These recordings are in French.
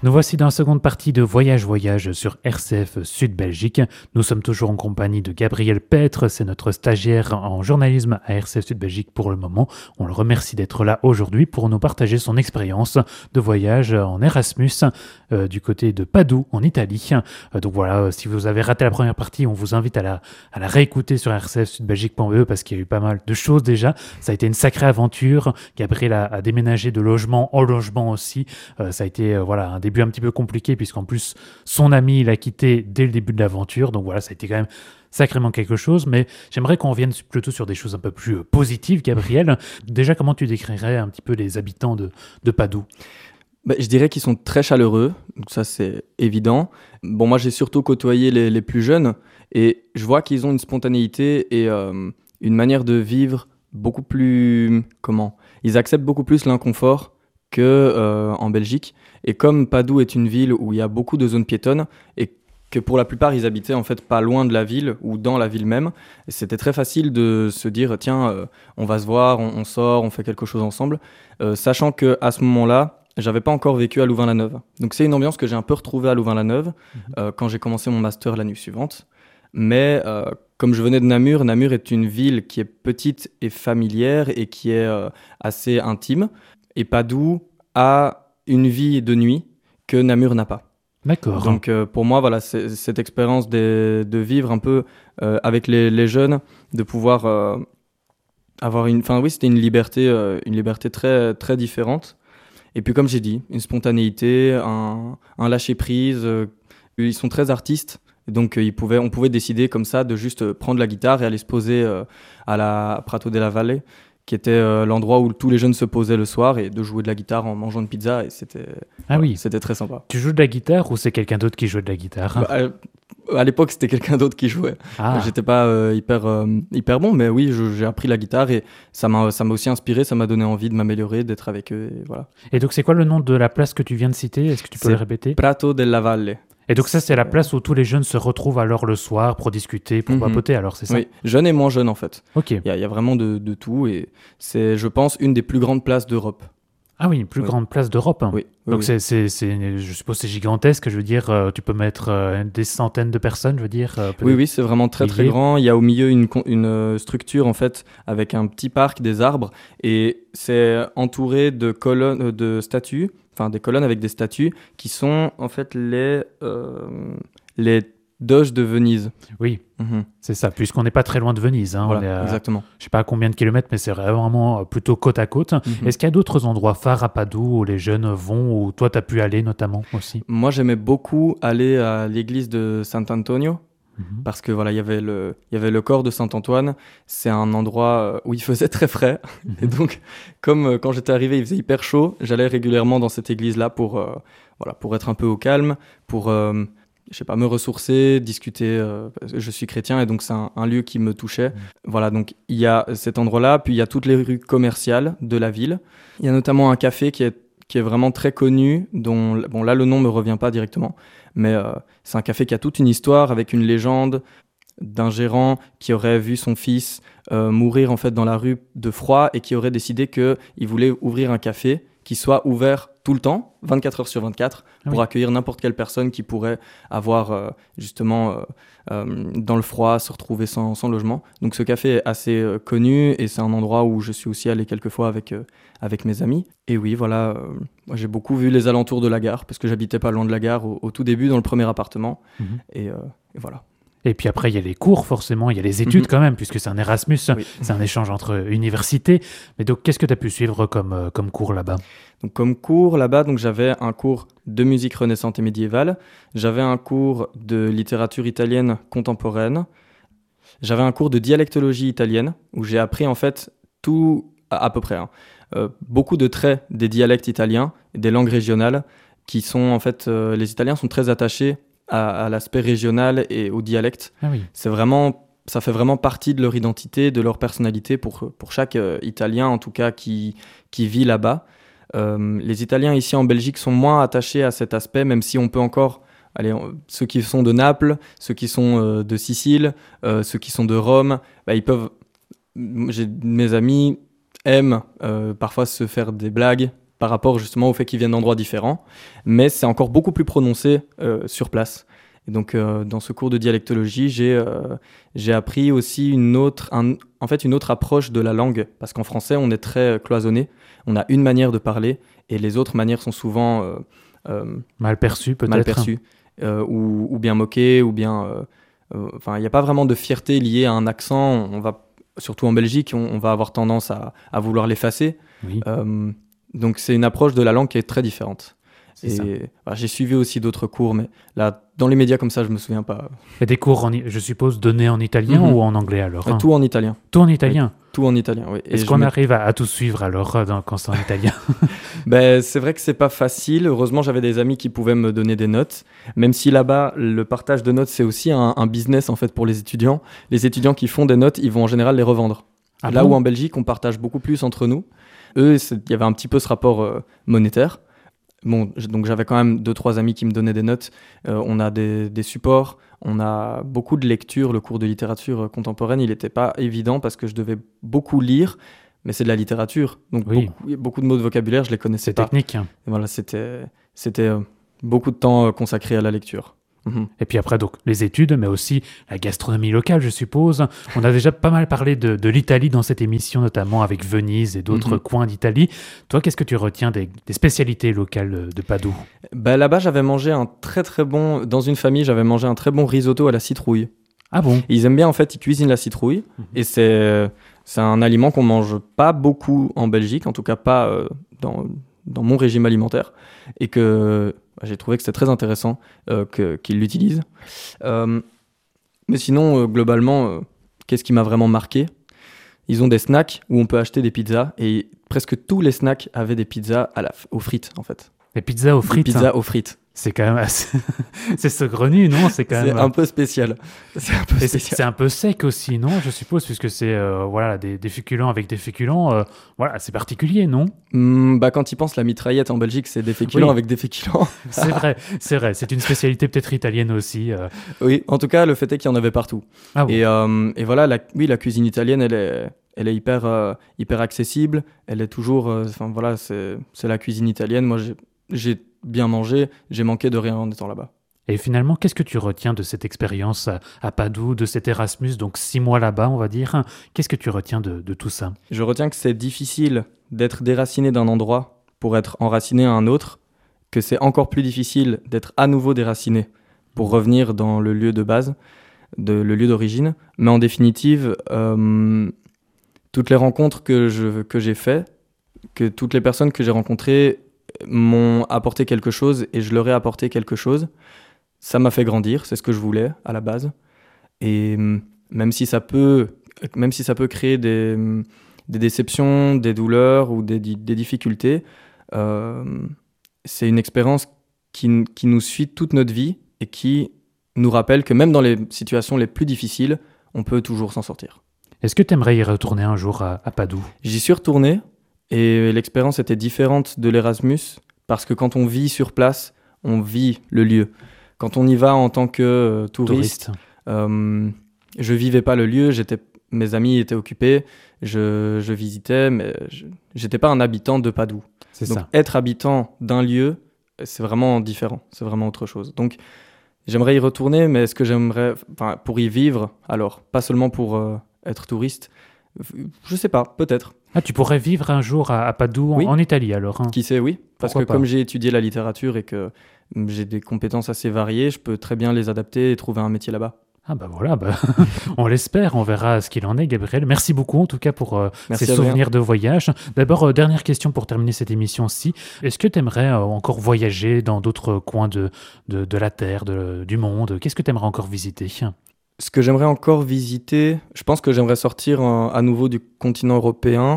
Nous voici dans la seconde partie de Voyage Voyage sur RCF Sud Belgique. Nous sommes toujours en compagnie de Gabriel Petre, c'est notre stagiaire en journalisme à RCF Sud Belgique pour le moment. On le remercie d'être là aujourd'hui pour nous partager son expérience de voyage en Erasmus du côté de Padoue en Italie. Donc voilà, si vous avez raté la première partie, on vous invite à la réécouter sur rcfsudbelgique.be parce qu'il y a eu pas mal de choses déjà. Ça a été une sacrée aventure. Gabriel a déménagé de logement en logement aussi. Ça a été un début un petit peu compliqué puisqu'en plus son ami il a quitté dès le début de l'aventure, donc voilà, ça a été quand même sacrément quelque chose, mais j'aimerais qu'on revienne plutôt sur des choses un peu plus positives. Gabriel, déjà comment tu décrirais un petit peu les habitants de Padoue? Je dirais qu'ils sont très chaleureux, donc ça c'est évident. Bon, moi j'ai surtout côtoyé les plus jeunes et je vois qu'ils ont une spontanéité et une manière de vivre beaucoup plus... Ils acceptent beaucoup plus l'inconfort qu'en Belgique. Et comme Padoue est une ville où il y a beaucoup de zones piétonnes et que pour la plupart ils habitaient en fait pas loin de la ville ou dans la ville même, c'était très facile de se dire tiens, on va se voir, on sort, on fait quelque chose ensemble, sachant que à ce moment-là, j'avais pas encore vécu à Louvain-la-Neuve. Donc c'est une ambiance que j'ai un peu retrouvée à Louvain-la-Neuve quand j'ai commencé mon master l'année suivante. Mais comme je venais de Namur, Namur est une ville qui est petite et familière et qui est assez intime. Et Padoue a une vie de nuit que Namur n'a pas. D'accord. Donc pour moi, voilà, c'est cette expérience de vivre un peu avec les jeunes, de pouvoir avoir c'était une liberté très, très différente. Et puis comme j'ai dit, une spontanéité, un lâcher-prise. Ils sont très artistes. Donc on pouvait décider comme ça de juste prendre la guitare et aller se poser à la Prato della Valle, qui était l'endroit où tous les jeunes se posaient le soir, et de jouer de la guitare en mangeant une pizza, et c'était très sympa. Tu joues de la guitare ou c'est quelqu'un d'autre qui joue de la guitare? À l'époque, c'était quelqu'un d'autre qui jouait. J'étais pas hyper bon, mais oui, j'ai appris la guitare et ça m'a aussi inspiré, ça m'a donné envie de m'améliorer, d'être avec eux, et voilà. Et donc c'est quoi le nom de la place que tu viens de citer? Est-ce que tu peux le répéter? Prato della Valle. Et donc ça, c'est la place où tous les jeunes se retrouvent alors le soir pour discuter, pour papoter, alors c'est ça? Oui, jeunes et moins jeunes en fait. Ok. Il y a vraiment de tout, et c'est, je pense, une des plus grandes places d'Europe. Ah oui, une plus grande place d'Europe. Oui. Donc oui. je suppose c'est gigantesque, je veux dire, tu peux mettre des centaines de personnes, je veux dire. Oui, c'est vraiment très très grand. Il y a au milieu une structure en fait avec un petit parc, des arbres, et c'est entouré de colonnes, de statues, enfin des colonnes avec des statues qui sont en fait les doges de Venise. Oui, c'est ça, puisqu'on n'est pas très loin de Venise. Voilà, on est exactement. Je ne sais pas à combien de kilomètres, mais c'est vraiment plutôt côte à côte. Est-ce qu'il y a d'autres endroits phares à Padoue où les jeunes vont, où toi tu as pu aller notamment aussi? Moi, j'aimais beaucoup aller à l'église de Sant'Antonio. Parce que voilà, il y avait le corps de Saint-Antoine. C'est un endroit où il faisait très frais. Et donc, comme quand j'étais arrivé, il faisait hyper chaud, j'allais régulièrement dans cette église-là pour être un peu au calme, pour me ressourcer, discuter. Je suis chrétien et donc c'est un lieu qui me touchait. Voilà, donc il y a cet endroit-là, puis il y a toutes les rues commerciales de la ville. Il y a notamment un café qui est vraiment très connu, dont là le nom me revient pas directement, mais c'est un café qui a toute une histoire avec une légende d'un gérant qui aurait vu son fils mourir en fait dans la rue de froid et qui aurait décidé qu'il voulait ouvrir un café qui soit ouvert tout le temps, 24 heures sur 24, pour accueillir n'importe quelle personne qui pourrait avoir dans le froid, se retrouver sans logement. Donc ce café est assez connu et c'est un endroit où je suis aussi allé quelques fois avec mes amis. Et oui, voilà, moi j'ai beaucoup vu les alentours de la gare, parce que j'habitais pas loin de la gare au tout début, dans le premier appartement. Et voilà. Et puis après, il y a les cours, forcément, il y a les études quand même, puisque c'est un Erasmus, c'est un échange entre universités. Mais donc, qu'est-ce que tu as pu suivre comme cours là-bas? Donc, comme cours là-bas, donc, j'avais un cours de musique renaissante et médiévale, j'avais un cours de littérature italienne contemporaine, j'avais un cours de dialectologie italienne, où j'ai appris en fait tout, à peu près, beaucoup de traits des dialectes italiens, des langues régionales, qui sont en fait, les Italiens sont très attachés à l'aspect régional et au dialecte. Ça fait vraiment partie de leur identité, de leur personnalité pour chaque Italien en tout cas qui vit là-bas. Les Italiens ici en Belgique sont moins attachés à cet aspect, même si on peut encore, ceux qui sont de Naples, ceux qui sont de Sicile, ceux qui sont de Rome, mes amis aiment parfois se faire des blagues par rapport justement au fait qu'ils viennent d'endroits différents, mais c'est encore beaucoup plus prononcé sur place. Et donc, dans ce cours de dialectologie, j'ai appris aussi une autre approche de la langue, parce qu'en français, on est très cloisonné. On a une manière de parler, et les autres manières sont souvent mal perçues, peut-être. Mal perçues, ou bien moquées, ou bien... il n'y a pas vraiment de fierté liée à un accent. Surtout en Belgique, on va avoir tendance à vouloir l'effacer. Oui. Donc, c'est une approche de la langue qui est très différente. Et j'ai suivi aussi d'autres cours, mais là, dans les médias comme ça, je me souviens pas. Et des cours, je suppose, donnés en italien ou en anglais alors Tout en italien. Tout en italien. Tout en italien, oui. Est-ce qu'on arrive à tout suivre alors quand c'est en italien? C'est vrai que c'est pas facile. Heureusement, j'avais des amis qui pouvaient me donner des notes. Même si là-bas, le partage de notes, c'est aussi un business en fait pour les étudiants. Les étudiants qui font des notes, ils vont en général les revendre. Là où en Belgique, on partage beaucoup plus entre nous. Eux, il y avait un petit peu ce rapport monétaire. Bon, donc j'avais quand même 2-3 amis qui me donnaient des notes. On a des supports, on a beaucoup de lectures. Le cours de littérature contemporaine, il n'était pas évident parce que je devais beaucoup lire, mais c'est de la littérature. Donc beaucoup de mots de vocabulaire, je les connaissais pas. C'est technique. Et voilà, c'était beaucoup de temps consacré à la lecture. Et puis après, donc, les études, mais aussi la gastronomie locale, je suppose. On a déjà pas mal parlé de l'Italie dans cette émission, notamment avec Venise et d'autres coins d'Italie. Toi, qu'est-ce que tu retiens des spécialités locales de Padoue? Là-bas, j'avais mangé dans une famille, j'avais mangé un très bon risotto à la citrouille. Ah bon? Et ils aiment bien, en fait, ils cuisinent la citrouille. Et c'est un aliment qu'on mange pas beaucoup en Belgique, en tout cas pas dans mon régime alimentaire. Et que... j'ai trouvé que c'était très intéressant qu'ils l'utilisent. Mais sinon, globalement, qu'est-ce qui m'a vraiment marqué? Ils ont des snacks où on peut acheter des pizzas et presque tous les snacks avaient des pizzas aux frites, en fait. Des pizzas aux frites? Des pizzas aux frites. C'est quand même assez... c'est saugrenu, non? C'est quand même... un peu spécial. C'est un peu sec aussi, non? Je suppose, puisque c'est des féculents avec des féculents. C'est particulier, non? Quand ils pensent la mitraillette en Belgique, c'est des féculents avec des féculents. C'est vrai. C'est une spécialité peut-être italienne aussi. Oui, en tout cas, le fait est qu'il y en avait partout. Ah bon. Et voilà, la cuisine italienne, elle est hyper accessible. Elle est toujours... c'est la cuisine italienne. Moi, j'ai bien mangé, j'ai manqué de rien en étant là-bas. Et finalement, qu'est-ce que tu retiens de cette expérience à Padoue, de cet Erasmus, donc 6 mois là-bas, on va dire? Qu'est-ce que tu retiens de tout ça? Je retiens que c'est difficile d'être déraciné d'un endroit pour être enraciné à un autre, que c'est encore plus difficile d'être à nouveau déraciné pour revenir dans le lieu de base, le lieu d'origine. Mais en définitive, toutes les rencontres que j'ai faites, que toutes les personnes que j'ai rencontrées m'ont apporté quelque chose et je leur ai apporté quelque chose. Ça m'a fait grandir, c'est ce que je voulais à la base. Et même si ça peut créer des déceptions, des douleurs ou des difficultés, c'est une expérience qui nous suit toute notre vie et qui nous rappelle que même dans les situations les plus difficiles, on peut toujours s'en sortir. Est-ce que tu aimerais y retourner un jour à Padoue? J'y suis retourné. Et l'expérience était différente de l'Erasmus parce que quand on vit sur place, on vit le lieu. Quand on y va en tant que touriste. Je vivais pas le lieu, mes amis étaient occupés, je visitais, mais j'étais pas un habitant de Padoue. Donc être habitant d'un lieu, c'est vraiment différent, c'est vraiment autre chose. Donc j'aimerais y retourner, mais est-ce que j'aimerais, pour y vivre, alors pas seulement pour être touriste, je sais pas, peut-être. Ah, tu pourrais vivre un jour à Padoue, en Italie alors hein? Qui sait, oui. Parce que comme j'ai étudié la littérature et que j'ai des compétences assez variées, je peux très bien les adapter et trouver un métier là-bas. Ah voilà, on l'espère, on verra ce qu'il en est, Gabriel. Merci beaucoup en tout cas pour ces souvenirs de voyage. D'abord, dernière question pour terminer cette émission-ci. Est-ce que tu aimerais encore voyager dans d'autres coins de la Terre, du monde? Qu'est-ce que tu aimerais encore visiter? Ce que j'aimerais encore visiter, je pense que j'aimerais sortir à nouveau du continent européen.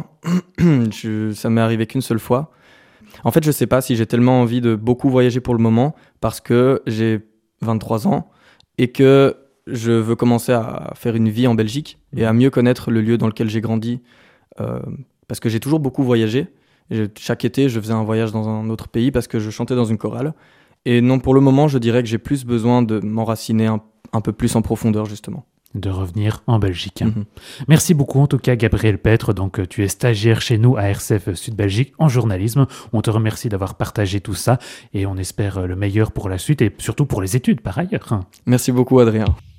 Ça m'est arrivé qu'une seule fois. En fait, je ne sais pas si j'ai tellement envie de beaucoup voyager pour le moment parce que j'ai 23 ans et que je veux commencer à faire une vie en Belgique et à mieux connaître le lieu dans lequel j'ai grandi parce que j'ai toujours beaucoup voyagé. Chaque été, je faisais un voyage dans un autre pays parce que je chantais dans une chorale. Et non, pour le moment, je dirais que j'ai plus besoin de m'enraciner un peu plus en profondeur, justement. de revenir en Belgique. Merci beaucoup en tout cas Gabriel Petre, donc tu es stagiaire chez nous à RCF Sud Belgique en journalisme. On te remercie d'avoir partagé tout ça et on espère le meilleur pour la suite et surtout pour les études par ailleurs. Merci beaucoup Adrien.